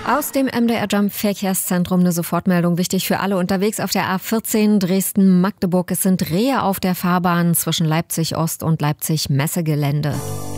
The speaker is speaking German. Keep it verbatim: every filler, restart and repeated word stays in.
Aus dem M D R Jump Verkehrszentrum eine Sofortmeldung, wichtig für alle unterwegs auf der A vierzehn Dresden-Magdeburg. Es sind Rehe auf der Fahrbahn zwischen Leipzig Ost und Leipzig Messegelände.